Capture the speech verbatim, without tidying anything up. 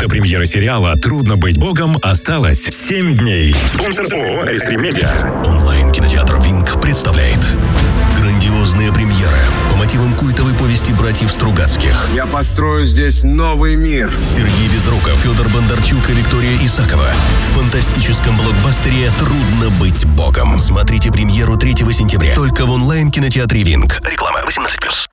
До премьеры сериала «Трудно быть богом» осталось семь дней. Спонсор ООО «Экстрим Медиа». Онлайн-кинотеатр «Винг» представляет грандиозная премьера по мотивам культовой повести братьев Стругацких. Я построю здесь новый мир. Сергей Безруков, Федор Бондарчук и Виктория Исакова. В фантастическом блокбастере «Трудно быть богом». Смотрите премьеру третьего сентября только в онлайн-кинотеатре «Винг». Реклама восемнадцать плюс.